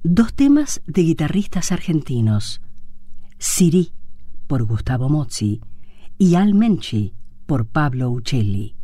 Dos temas de guitarristas argentinos, Siri por Gustavo Mozzi y Al Menchi por Pablo Uccelli.